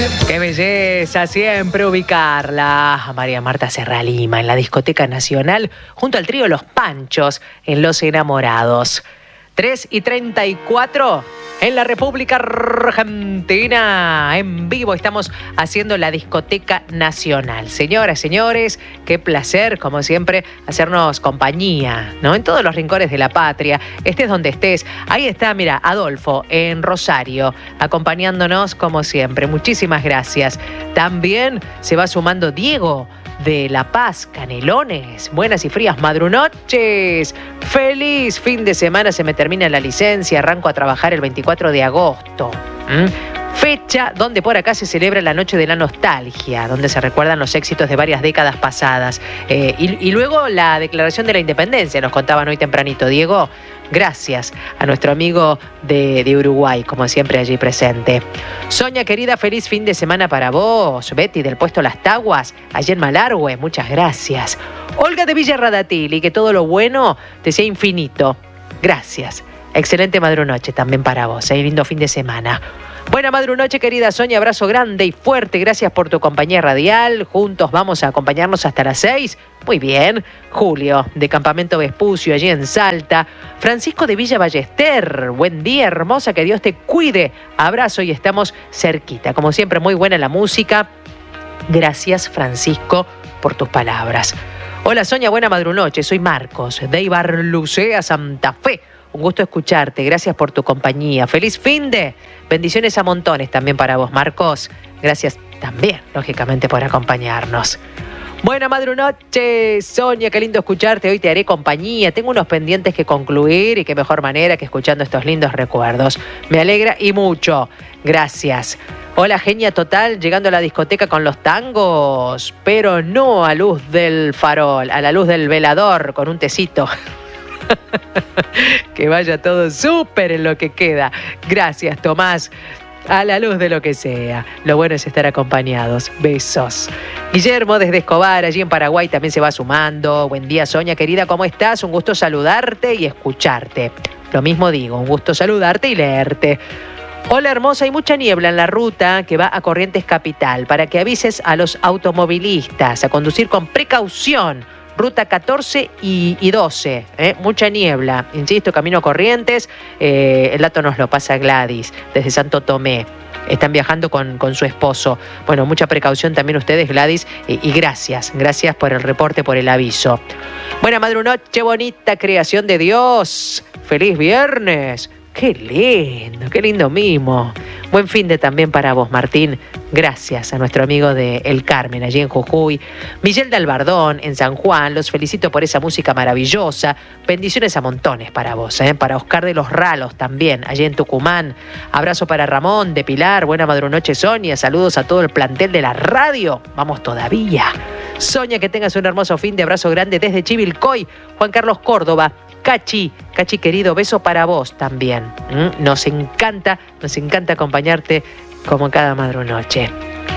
Qué belleza siempre ubicarla a María Marta Serra Lima en la Discoteca Nacional junto al trío Los Panchos en Los Enamorados. 3:34 en la República Argentina. En vivo estamos haciendo la Discoteca Nacional. Señoras, señores, qué placer, como siempre, hacernos compañía, ¿no? En todos los rincones de la patria, estés donde estés. Ahí está, mira, Adolfo en Rosario, acompañándonos como siempre. Muchísimas gracias. También se va sumando Diego de La Paz, Canelones. Buenas y frías madrunoches. Feliz fin de semana, se me termina la licencia, arranco a trabajar el 24 de agosto. Fecha donde por acá se celebra la Noche de la Nostalgia, donde se recuerdan los éxitos de varias décadas pasadas. Y luego la Declaración de la Independencia, nos contaban hoy tempranito. Diego, gracias a nuestro amigo de Uruguay, como siempre allí presente. Sonia, querida, feliz fin de semana para vos. Betty del puesto Las Taguas, allí en Malargüe, muchas gracias. Olga de Villa Radatili, que todo lo bueno te sea infinito. Gracias. Excelente madrunoche también para vos. Lindo fin de semana. Buena madrunoche, querida Sonia, abrazo grande y fuerte, gracias por tu compañía radial, juntos vamos a acompañarnos hasta las 6, muy bien. Julio, de Campamento Vespucio, allí en Salta. Francisco de Villa Ballester, buen día, hermosa, que Dios te cuide, abrazo y estamos cerquita, como siempre muy buena la música, gracias Francisco por tus palabras. Hola Sonia, buena madrunoche, soy Marcos, de Ibarlucea, Santa Fe. Un gusto escucharte, gracias por tu compañía. Feliz finde, bendiciones a montones también para vos, Marcos. Gracias también, lógicamente, por acompañarnos. Buena madrunoche, Sonia, qué lindo escucharte. Hoy te haré compañía. Tengo unos pendientes que concluir y qué mejor manera que escuchando estos lindos recuerdos. Me alegra y mucho. Gracias. Hola, genia total, llegando a la discoteca con los tangos, pero no a luz del farol, a la luz del velador, con un tecito. Que vaya todo súper en lo que queda. Gracias, Tomás. A la luz de lo que sea. Lo bueno es estar acompañados. Besos. Guillermo desde Escobar, allí en Paraguay, también se va sumando. Buen día, Sonia, querida, ¿cómo estás? Un gusto saludarte y escucharte. Lo mismo digo, un gusto saludarte y leerte. Hola, hermosa, hay mucha niebla en la ruta que va a Corrientes Capital. Para que avises a los automovilistas a conducir con precaución. Ruta 14 y 12, mucha niebla, insisto, camino a Corrientes, el dato nos lo pasa Gladys, desde Santo Tomé, están viajando con su esposo. Bueno, mucha precaución también ustedes, Gladys, y gracias por el reporte, por el aviso. Buena madrunoche, bonita creación de Dios, feliz viernes. Qué lindo mimo. Buen fin de también para vos, Martín. Gracias a nuestro amigo de El Carmen, allí en Jujuy. Miguel de Albardón, en San Juan. Los felicito por esa música maravillosa. Bendiciones a montones para vos, para Oscar de los Ralos también, allí en Tucumán. Abrazo para Ramón de Pilar. Buena madrunoche, Sonia. Saludos a todo el plantel de la radio. Vamos todavía. Sonia, que tengas un hermoso fin de abrazo grande desde Chivilcoy. Juan Carlos Córdoba. Cachi querido, beso para vos también. Nos encanta acompañarte como cada madrunoche.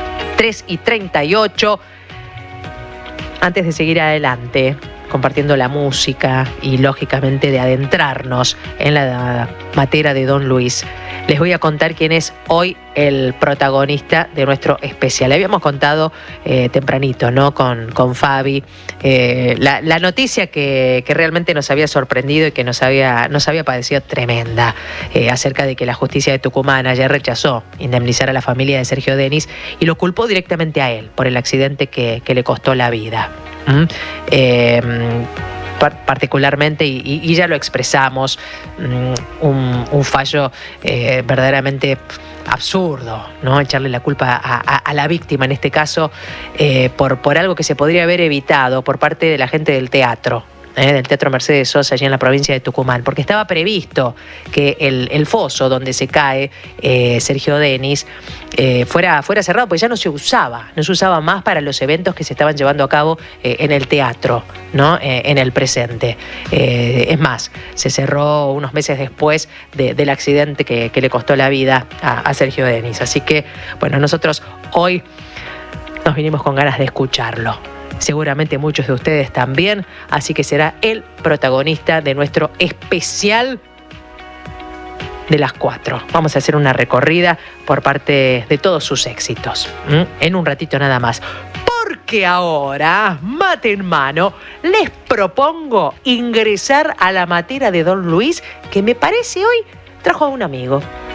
3:38. Antes de seguir adelante, compartiendo la música y lógicamente de adentrarnos en la materia de Don Luis, les voy a contar quién es hoy el protagonista de nuestro especial. Le habíamos contado tempranito, ¿no? Con Fabi, la noticia que realmente nos había sorprendido y que nos había parecido tremenda, acerca de que la justicia de Tucumán ayer rechazó indemnizar a la familia de Sergio Denis y lo culpó directamente a él por el accidente que le costó la vida. Particularmente, y ya lo expresamos, un fallo verdaderamente absurdo, ¿no? Echarle la culpa a la víctima, en este caso, por algo que se podría haber evitado por parte de la gente del teatro. Del Teatro Mercedes Sosa, allí en la provincia de Tucumán, porque estaba previsto que el foso donde se cae Sergio Denis fuera cerrado, pues ya no se usaba más para los eventos que se estaban llevando a cabo en el teatro, ¿no? En el presente. Es más, se cerró unos meses después del accidente que le costó la vida a Sergio Denis. Así que, bueno, nosotros hoy nos vinimos con ganas de escucharlo. Seguramente muchos de ustedes también, así que será el protagonista de nuestro especial de las 4. Vamos a hacer una recorrida por parte de todos sus éxitos. En un ratito nada más. Porque ahora, mate en mano, les propongo ingresar a la matera de Don Luis, que me parece hoy trajo a un amigo.